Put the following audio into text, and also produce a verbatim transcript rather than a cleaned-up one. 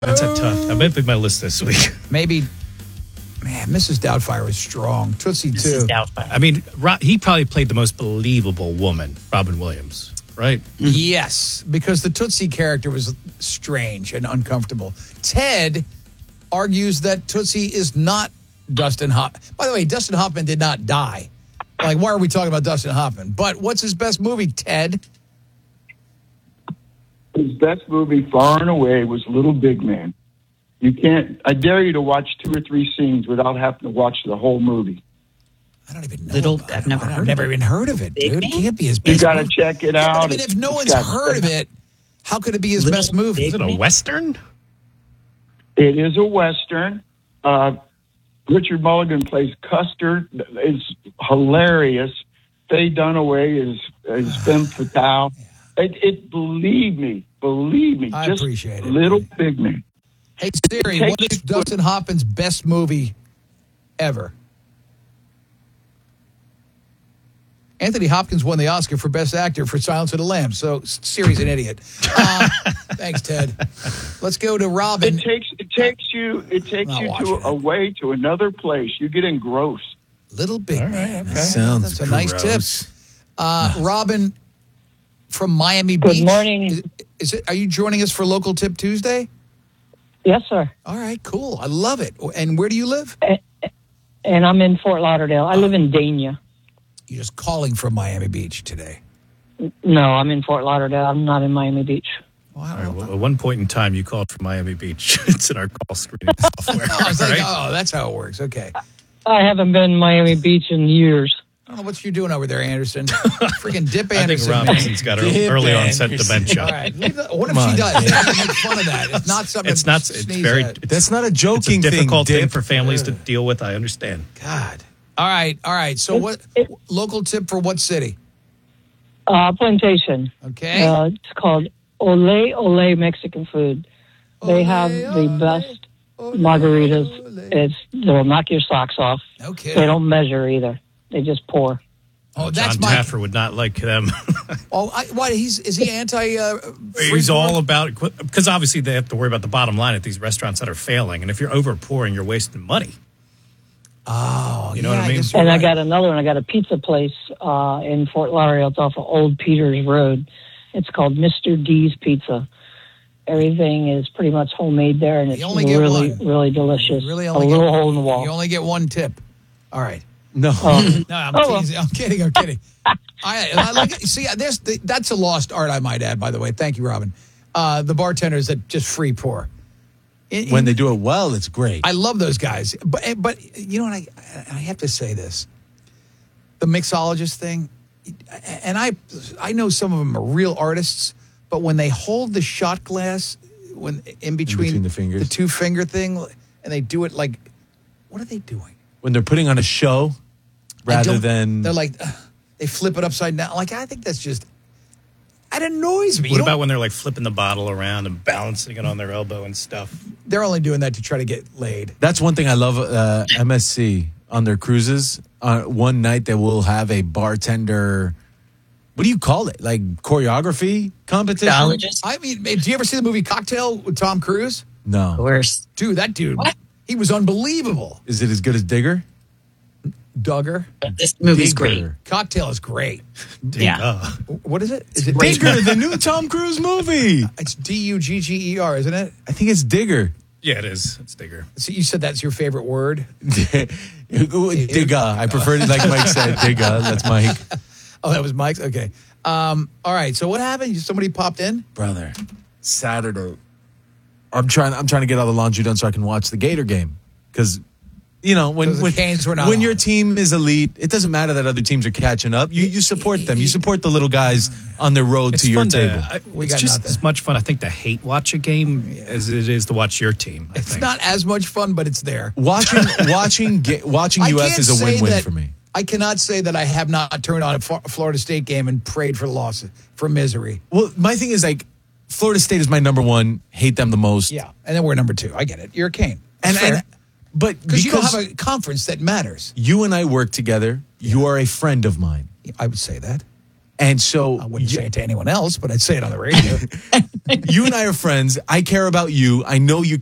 That's a tough. That might be my list this week. Maybe, man, Missus Doubtfire is strong. Tootsie, Missus too. Doubtfire. I mean, Ro- he probably played the most believable woman, Robin Williams, right? Yes, because the Tootsie character was strange and uncomfortable. Ted argues that Tootsie is not Dustin Hoffman. By the way, Dustin Hoffman did not die. Like, why are we talking about Dustin Hoffman? But what's his best movie, Ted? His best movie, far and away, was Little Big Man. You can't, I dare you to watch two or three scenes without having to watch the whole movie. I don't even know. Little, about I've it. never I've heard never of it. even heard of it, Big dude. Man? It can't be his You best got to movie. check it Yeah, out. I mean, if no It's one's got- heard of it, how could it be his Little best movie? Is it a Western? It is a Western. Uh, Richard Mulligan plays Custer. It's hilarious. Faye Dunaway is, is femme fatale. It, it, believe me, believe me. I just appreciate it. Little Big Man. Hey, Siri, Take- what is Dustin Hoffman's best movie ever? Anthony Hopkins won the Oscar for Best Actor for Silence of the Lambs, so Siri's an idiot. Uh, thanks, Ted. Let's go to Robin. It takes it takes you it takes Not you to watching it. away to another place. You get engrossed. Little Big All right, Man. okay. That Sounds That's a nice tip. gross. Uh, Robin from Miami Good Beach. morning. Is, is it? Are you joining us for Local Tip Tuesday? Yes, sir. All right, cool. I love it. And where do you live? And I'm in Fort Lauderdale. I live in Dania. You're just calling from Miami Beach today. No, I'm in Fort Lauderdale. I'm not in Miami Beach. Well, I All don't right, know. well, at one point in time, you called from Miami Beach. It's in our call screening software. I was like, right? oh, that's how it works. Okay. I haven't been in Miami Beach in years. I don't know what you're doing over there, Anderson. Freaking Dip I think Anderson. man. Robinson's got early, Dip early onset Anderson. dementia. All right. leave the- What if Come she on, does? Dip. Don't make fun of that. It's not something It's to not. It's sneeze very. at. It's, That's not a it's a joking thing, difficult thing, Dip. for families to deal with. I understand. God. All right. All right. So what local tip for what city? Uh, Plantation. Okay. Uh, it's called Ole Ole Mexican food. They Ole, have the ole, best ole, margaritas. ole. It's they'll knock your socks off. Okay. They don't measure either. They just pour. Oh, that's John my. Taffer would not like them. Oh, I, why? He's is he anti? Uh, free He's all pork? about, because obviously they have to worry about the bottom line at these restaurants that are failing. And if you're over pouring, you're wasting money. Oh, You know yeah, what I mean? guess you're And I right. got another one. I got a pizza place uh, in Fort Lauderdale. It's off of Old Peters Road. It's called Mister D's Pizza. Everything is pretty much homemade there, and You it's only get really, one. really delicious. You really a only little get, hole in the wall. You only get one tip. All right. No. Um, No, I'm Oh, well. teasing. I'm kidding. I'm kidding. I, I like see. There's the, that's a lost art, I might add. By the way, thank you, Robin. Uh, the bartenders that just free pour. In- When in- they do it well, it's great. I love those guys, but but you know what? I I have to say this: the mixologist thing, and I I know some of them are real artists, but when they hold the shot glass when in between, between the fingers. the two finger thing, and they do it like, what are they doing? When they're putting on a show I rather don't- than. they're like ugh, they flip it upside down. Like I think that's just it annoys me. You What don't- about when they're like flipping the bottle around and balancing it on their elbow and stuff? They're only doing that to try to get laid. That's one thing I love uh, M S C on their cruises. Uh, one night they will have a bartender. What do you call it? Like choreography competition? Mixologist? I mean, do you ever see the movie Cocktail with Tom Cruise? Of No. course. Dude, that dude, What? he was unbelievable. Is it as good as Digger? Duggar. But this movie's Digger. great. Cocktail is great. Yeah. Uh, What is it? Is it Digger, the new Tom Cruise movie. It's D U G G E R, isn't it? I think it's Digger. yeah, it is. It's Digger. So you said that's your favorite word? Digger. I prefer it like Mike said. Digger. That's Mike. Oh, that was Mike's? Okay. Um, all right. So what happened? Somebody popped in? Brother, Saturday. I'm trying. I'm trying to get all the laundry done so I can watch the Gator game because, you know, when 'Cause the when, Canes were not when on. your team is elite, it doesn't matter that other teams are catching up. You you support them. You support the little guys on their road It's to your fun table. to. I, We it's got just nothing. as much fun, I think, to hate watch a game as it is to watch your team. I It's think. not as much fun, but it's there. watching watching ga- watching I U F can't is a say win-win that- for me. I cannot say that I have not turned on a Fl- Florida State game and prayed for loss, for misery. Well, my thing is like Florida State is my number one. Hate them the most. Yeah. And then we're number two. I get it. You're a Cane. and, Fair. and but Because you don't because have a conference that matters. you and I work together, you are a friend of mine, I would say that. and so I wouldn't you- say it to anyone else, but I'd say it on the radio. You and I are friends. I care about you. I know you